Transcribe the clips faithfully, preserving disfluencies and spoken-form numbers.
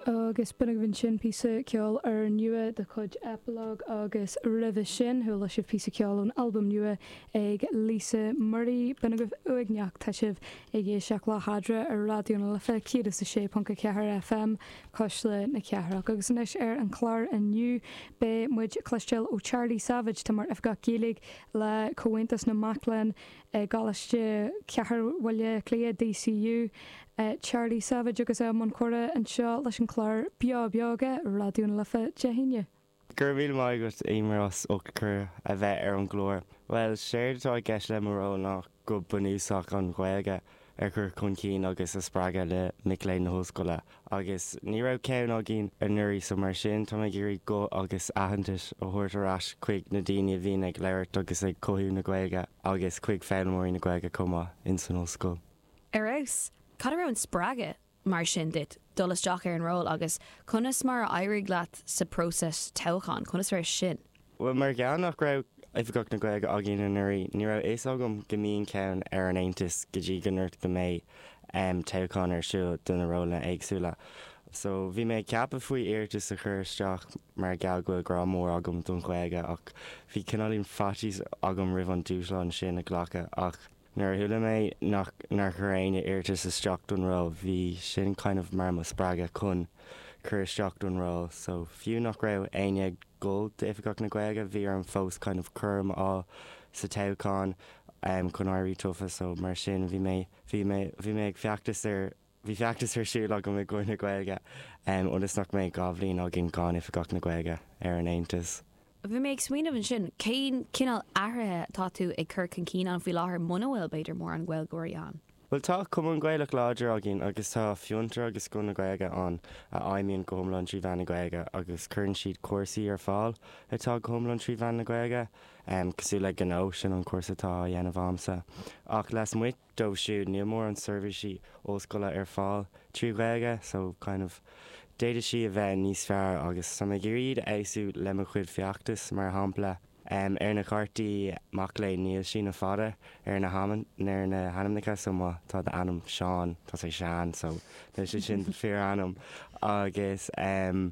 agus bunnig vin sin písa ceol ar nua de chud epilogue agus rih sin thula sibh písa ceol an album nua ag Lisa Murray bunnig uigneach tá sibh ag é seach le hadra ar radioúna le fe cíad sa sé panca cethir F M cosle na ceithreach agus inis ar an chlár aniu be muid cleisteil ó Charlie Savage tá mar ifga cílig le cohaintas na Maclan galiste ceithirhile clia D C U Uh, Charlie Savage agus é man chora an seo leis an chlár bia beaga radioúna lefa dehinne. Gur bhíl maigat émaras ó chur a bheith ar an glóir. Well, séirtá gceis le marró nach go bunúsach an ghuaige ar chur chun cín agus is sppraga le Mick na hóscoile. Agus ní rah ceann á gin ar nuirí sa mar sin tá gurí go agus ahantais ó thuirtarás chuig na daine bhín ag leirt agus ag cothú na ghuaige agus chuig féinmóí na ghuaige comá in san hóscoil. Arás. Cad an sppraga mar sin dit dolas deach ar an ról agus chunas mar airig leat sa próses teáin chunas ar sin. Well mar gan nach raibh ifgach na gcuige a gin an nuirí ní raibh éos agam gomíon ceann ar an Aontas go dtí gannairt go méid um, teáin ar siú duna róla éagsúla. So bhí mé ceappa faoi airtas a chur isteach mar gal go gra mór agam don gcuige ach bhí cinálín fatís agam rih an dúsláin sin na ghlacha ach Nuair thula mé nach nar churéine airtas isteach don rá bhí sin kind of mar mas sppraga chun chur isteach don rá, so fiú nach raibh aine ggóil de ifigach na gcuige bhí ar an fós kind of chum á sa teáin um, chun airí tufa, so mar sin bhí mé bhí mé bhí mé ag feachtas ar bhí feachtas ar siúil agam ag gcuir na gcuige um, ónas nach mé gabhlín á gin gáin ifigach na gcuige ar an Aontas. Bhí mé ag smaoinmh an sin, cén cinál airithe tá tú ag cur an cín an bhí láthair mnahfuil beidir mór an ghfuil goiríán. Well tá cum an gcuileach láidir a gin agus tá fiúntar agus go na gcuige an a aimíonn go thomlann trí bhean na gcuige agus churn siad cuasaí ar fáil atá go thomlann trí bhean na gcuige um, cosú le gó sin an cuasatá a dhéanamh amsa. Ach leis muid dóibh siúd níl mór an serviceí óscoile ar fáil trí gcuige, so kind of déidir si a bheith níos fearr agus sa mé guríad éasú le mo chuid feachtas mar hampla um, ar na cartaí mac le níl sin na fada ar na haman ar na hanamnacha so má tá anam Seán tá sé Seán so le sé sin fear anam agus um,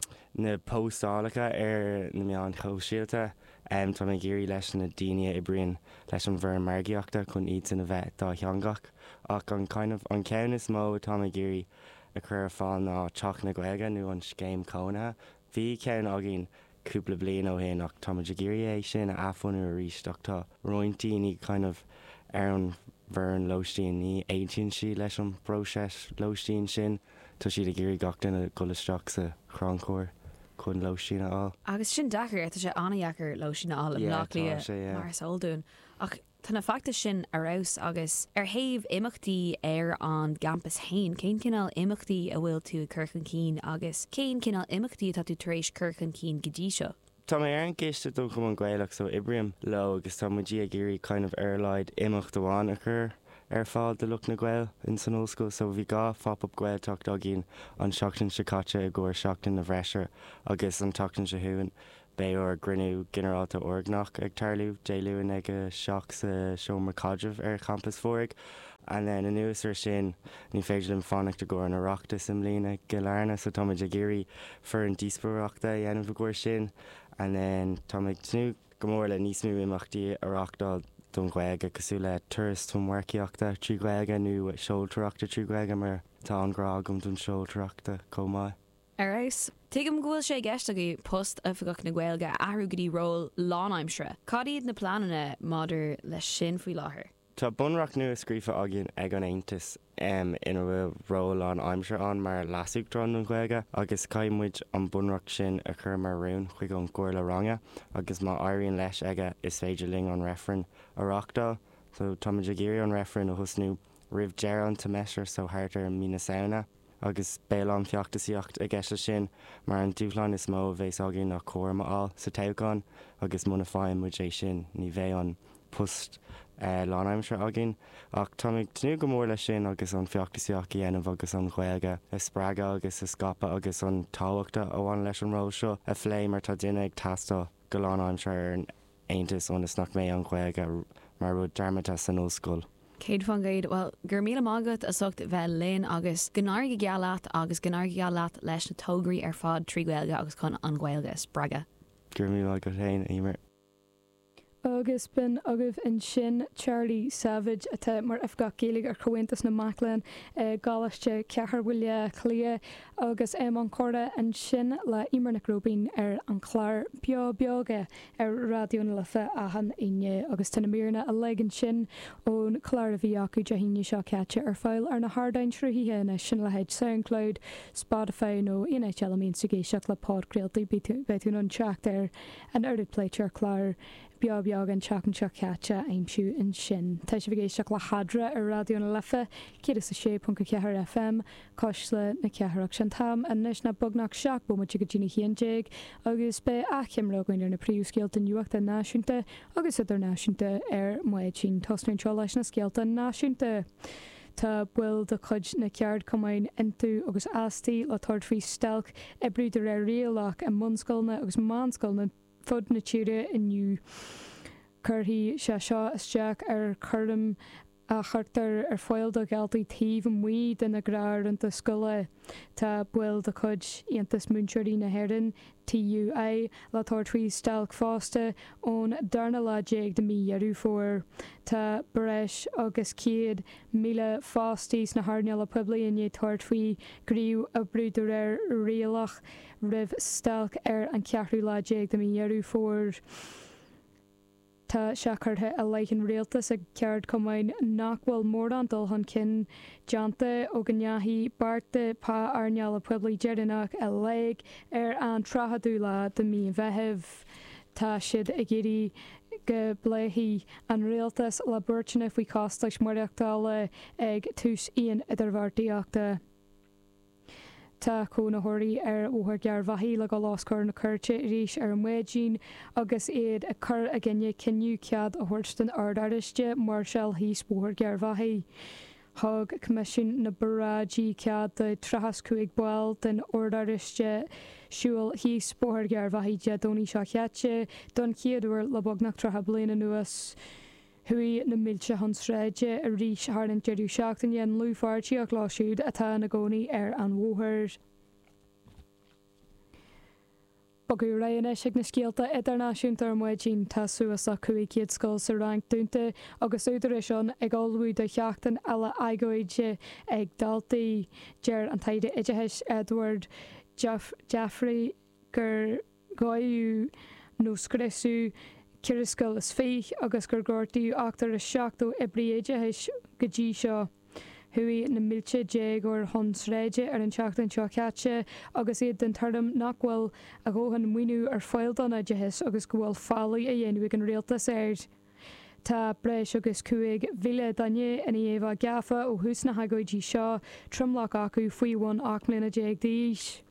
na postálacha ar na meán chóisialta um, tá mé gurí leis na daine i bríonn leis an bhar margaíochta chun iad san a bheith dá theangach ach an kind of an ceann is mó tá mé gurí a chur fáil ná teach na gcuige nó an scéim cónathe. Bhí ceann a gin cúpla bliain ó héin ach tá muidir géirí é sin a afanú a ríist ach tá rointíí ní kind of ar an bhar lóistín ní éitíonn si leis an próses lóistín sin tá siad a géirí gachtain a golasteach sa chráncóir chun lóistín á. Agus sin dachar tá sé annaheachar lóistín á am nach lia mar solún ach Tána facta sin arás agus ar thaobh imachtaí ar an campus hain, cén cinál imachtaí a bhfuil tú curchan cín agus cén cinál imachtaí tá tú taréis curchan cín go dtí seo. Tá mé ar an céiste dó chum an gcuileach so ibriam le agus tá muidí a géirí kind of airlaid imacht amháin a chur ar fáil de luch na gcuil in san óscoil, so bhí gá fap-up gcuilteacht a gin an seachtain se caite a gcuir seachtain na bhreisir agus an teachtain se thuúin. Bé or grinú generalta orgnach ag tarlú déilúin ag seach sa seo Macadrih ar campus fórig an then a nuas ar sin ní féidir an fánacht a ggur an areachta sim lína go learna so táid a géirí for an díospareachta dhéanamh gúir sin an then táid tú go mór le níos mú imachtaí areachtáil don gcuige cosú le turas tún marciíochta trí gcuige nó seolteachta trí gcuige mar tá an grá gom don seolteachta comá. Arás, tuigim ghfuil sé gceiste go post a fagach na ghilge ahrú go dtí ról lánaimsre. Cadíad na planana madidir leis sin faoi láthair. Tá bunreacht nua scríofa agin ag an Aontas um, ina bhfuil ról an aimsre an mar lasúachtrán an gcuige agus caiimmuid an bunreacht sin a chur mar rún chuig an gcuir le range agus má airíonn leis aige is féidir ling an referen areachtáil, so táid a géirí an referen a thusnú rih dear an tameisir so háirtar mína saona. Agus bélan feachtasíocht a gceiste sin mar an dúchláin is mó bhééis agin nach cuama á sa teáin agus muna fáin mu é sin ní bhéh an post uh, lánaimsre agin ach táid tú go mór lei sin agus an feachtasíocht dhéanamh agus an ghuaige is sppraga agus is scapa agus an táhaachta óháin leis an ró seo a phlé mar tá duine ag tastal go lánaimsre ar an Aontas ónas nach mé an ghuaige mar rud dermata san óscoil. Céad fan gaid, well, gur míle mágad a socht bheith linn agus gnáir go gealaat agus gnáir go gealaat leis na tógraí ar fád trí ghilge agus chun an ghilge spraga. Gur míle go féin éimear. Agus bin agah in sin Charlie Savage atá mar afga célig ar chohaintas na Maclan gálaiste cethar bhuiile clia agus é an corda an sin le imar na grúbín ar an chláir beo beaga ar radioúna lefa ahan ine agus tanna mírna a legan sin ón chláir a bhí acu de híine seo cete ar fáil ar na Hardain trúhíthe na sin le heid SoundCloud, Spotify nó inéit elamín sa géisioach le podcréaltaí beitún an teacht ar an ardid pléitear chláir Bia beag an teach an seo cete aimimsú in sin. Tá sé bhgéisteach le hadra ar radioúna lefa, cé is a sé punca cethir F M, cos le na cethraach sin tam a nes na bognach seach bu muid go dtína chéantéig, agus be achimrágain ar na príomhscéalta nuachta náisiúnta agus idir náisiúnta ar muid sin tosnaún seo leis na scéalta náisiúnta. Tá bhfuil de chuid na ceard cumáin intú agus astí le tuairtrí stelc i brúidir ar réalach a munscoilna agus mánscoilna fud na tíre inniu curthaí se seo isteach ar chum a chuirtar ar foiil do gealtaí taobh an mí den na gráir an do scoile. Tá buil de chud íontas múnseirí na hairann T U A le tuairtrí stelc fásta ón darna láéag de mí arú fór. Tá breis agus céad míle fástaís na háneal a publionné tuairtrí gríú a brúidir ar réalach rih stelc ar an ceathrú láéag de mí arú fór. Tá seacartha a leithin réaltas a ceard cumáin nachhfuil mór an dul an cin deanta ó gneahí barta pá arneal a pueblaí deannach a leig ar an trathadú lá de mí bheitheh. Tá siad a géirí go bléhí an réaltas le burtena faoi cásteach marachtála ag tús íon idir bhartaíachta. Tá cóna thuirí ar óthir gear bhaí le go láscóir na curte ríis ar an muidín agus iad a chur a gine cinniú cead a thuirstan ardariste mar sell híos bóthir gear bhaí. Thug comisiún na barádí cead de trachas cuaig buil den ordariste siúil híos bóthir gear bhaí de dóní seo cheate don chéadúir le bognach tratha bliana nuas. Hui na mílte hansreide a ríis háan deirú seachtain an lúfáirtí a gláisiúd atá na gcónaí ar an bhóthir. Bagu raanna ag na scéalta idirnáisiúnta ar muidín tá suas a chuig céad scóil sa rang dúnta agus úidir sin ag gáilhú de cheachtain eile aigóide ag daltaí dear an taide ideis Edward Jaffrey gur gáú nó scrisú Ciriscail is féich agus gur gortaí achtar is seachtó i bríide heis go dtí seo. Hui na mílte déag or honsréide ar an teachtain seo cete agus iad den tarm nachhfuil a ggóhan muoinú ar fáildanna dehis agus gohfuil fálaí a dhéanú an réaltas air. Tá breis agus cuaig bhíle daine in éomh gafa ó hús na hagóidí seo tromlach acu faoihhain ach mlína déag díis.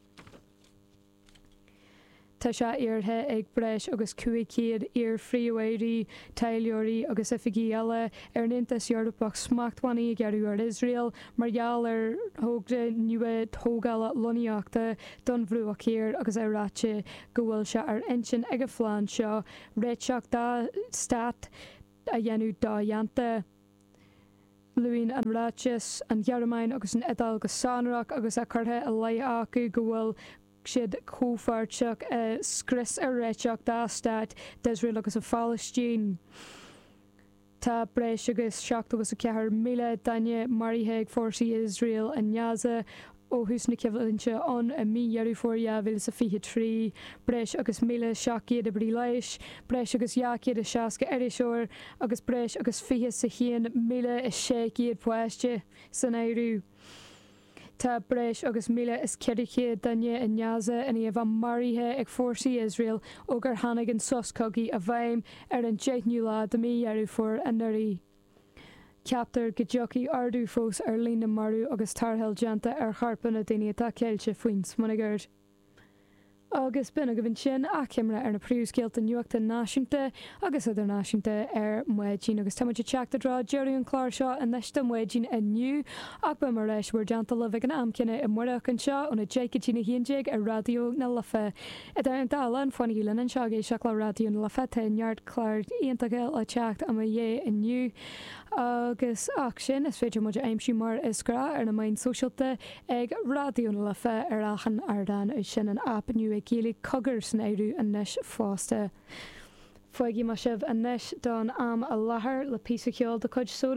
Tá se iarthe ag breis agus cuaig céad ar phríomhéirí, taileoirí agus ifigí eile ar nintas Eorpach smachthaí gearú ar Israel margheall ar thógde nua tógála loníoachta don bhrú a céir agus éráte go bhfuil se ar insin ag a phláán seo réiteach dá stát a dhéanú dá dheanta. Luín an ráiteas an Gearmáin agus an Edal agus Sanrach agus a chutha a lei acu go bhfuil siad cófáirteach a scris a réiteach dástáit d'Israel agus a Phalaistín. Tá breis agus seachtagus a cethir míle daine marithe ag fórsaí Israel a Gaza ó hús na ceimhlínse an a míhearú fóriabhil sa fiche trí, breis agus míle seaciad a brí leis, breis agus jaciad a seaca eriseoir agus breis agus fiche sa chéan míle is séciad poiste san éirú. Tá breis agus míle is ceirichéad daine in Gaza in éomh marithe ag fórsaí Israel ó gur tháinig an soscogaí a bhaim ar an déithniú lá de míhearú fuair a nuirí. Ceaptar go dteochaí ardú fós ar lína marú agus tarthail deanta ar charpanna daine atá ceilte faoin smanagurt. agus bin a go bhín sin a cimra ar na príúscéalta nuachta náisiúnta agus idir náisiúnta ar muidín agus táid teachta rá Jerryún chláir seo a neiste muidín aniu ach ba mar éis bhar deanta le bh an amcinine i muach an seo óna déictína híondeig ar radio na lafa. I d an dálan fanna ílan an seagé seach le radioú na lafa teart chláir íontagail a teacht am dhé aniu agus ach sin is féidir muidir aimsú mar isrá ar na main socialta ag radioú na lafa ar achan ardan is sin an app nu ag géala cogur san éú a neis fásta. Foiigi mar sibh a neis don am a láthair le písa ceol de chuid sóda